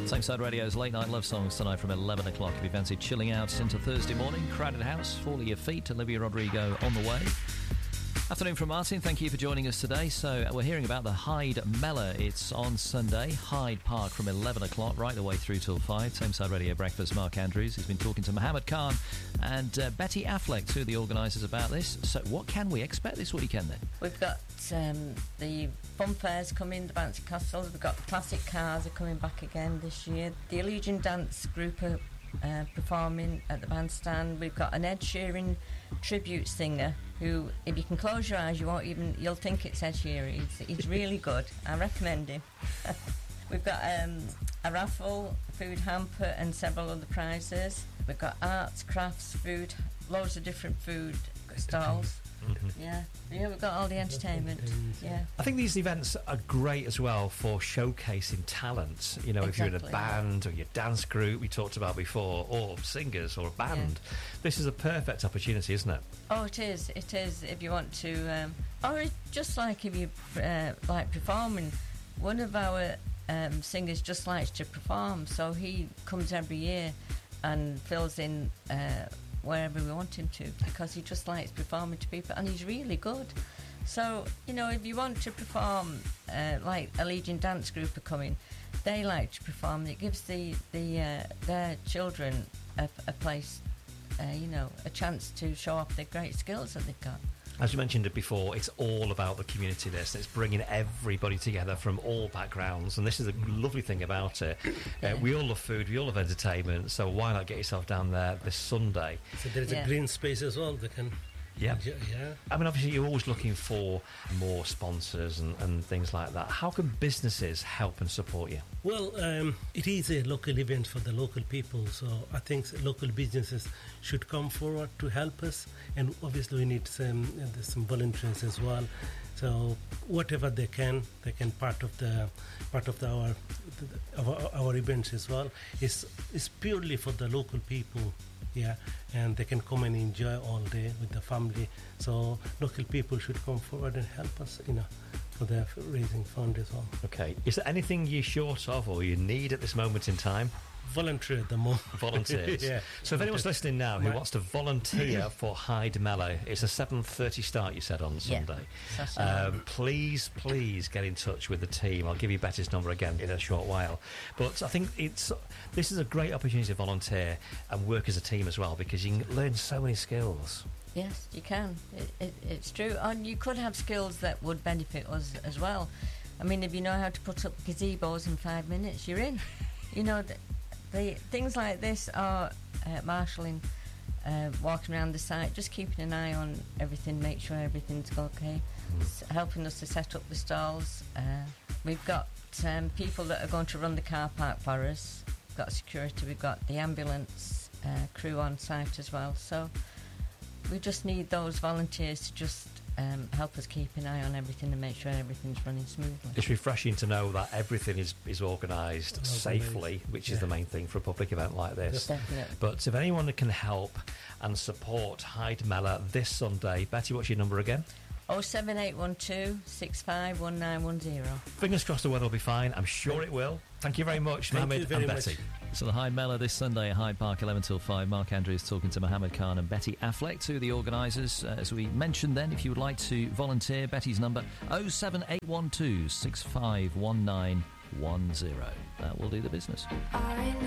Same Side Radio's Late Night Love Songs tonight from 11 o'clock. If you fancy chilling out into Thursday morning, Crowded House, Fall at Your Feet, Olivia Rodrigo on the way. Afternoon from Martin, thank you for joining us today. So we're hearing about the Hyde Mellor. It's on Sunday, Hyde Park from 11 o'clock right the way through till 5. Same Side Radio Breakfast, Mark Andrews. He's been talking to Mohammed Khan and Betty Affleck, two of the organisers, about this. So what can we expect this weekend then? We've got the fun fairs coming, the bouncy castles. We've got the classic cars are coming back again this year. The Allegiant Dance group are performing at the bandstand. We've got an Ed Sheeran tribute singer who, if you can close your eyes, you'll think it's Ed Sheeran. He's really good. I recommend him. We've got a raffle, food hamper and several other prizes. We've got arts, crafts, food, loads of different food stalls. Mm-hmm. Yeah, we've got all the entertainment. Yeah, I think these events are great as well for showcasing talent. You know, if you're in a band or your dance group we talked about before, or singers or a band, this is a perfect opportunity, isn't it? Oh, it is. It is. If you want to, or just like if you like performing, one of our singers just likes to perform, so he comes every year and fills in wherever we want him to, because he just likes performing to people, and he's really good. So, you know, if you want to perform, like a Legion Dance group are coming, they like to perform. It gives their children a place, a chance to show off their great skills that they've got. As you mentioned it before, it's all about the community, this. It's bringing everybody together from all backgrounds, and this is a lovely thing about it. We all love food, we all love entertainment, so why not get yourself down there this Sunday? So there's a green space as well. They can... Yeah. I mean, obviously, you're always looking for more sponsors and things like that. How can businesses help and support you? Well, it is a local event for the local people, so I think local businesses should come forward to help us, and obviously we need some volunteers as well. So whatever they can part of our events as well. It's purely for the local people. Yeah, and they can come and enjoy all day with the family. So local people should come forward and help us, for the raising fund as well. Okay. Is there anything you're short of or you need at this moment in time? Volunteer at the moment. Volunteers. Yeah. So if anyone's listening now who wants to volunteer for Hyde Mellor, it's a 7:30 start, you said, on Sunday. Please get in touch with the team. I'll give you Betty's number again in a short while. But I think this is a great opportunity to volunteer and work as a team as well, because you can learn so many skills. Yes, you can. It's true. And you could have skills that would benefit us as well. I mean, if you know how to put up gazebos in 5 minutes, you're in. The things like this are marshalling, walking around the site, just keeping an eye on everything, make sure everything's okay. It's helping us to set up the stalls. We've got people that are going to run the car park for us. We've got security, we've got the ambulance crew on site as well. So we just need those volunteers to just help us keep an eye on everything and make sure everything's running smoothly. It's refreshing to know that everything is organised safely, which is the main thing for a public event like this. Definitely. But if anyone can help and support Hyde Mellor this Sunday, Betty, what's your number again? 07812 651910. Fingers crossed the weather will be fine. I'm sure it will. Thank you very much, Mohammed and Betty. So the Hyde Mellor this Sunday at Hyde Park, 11 till 5. Mark Andrews talking to Mohammed Khan and Betty Affleck, two of the organisers. As we mentioned then, if you would like to volunteer, Betty's number 07812 651910. That will do the business.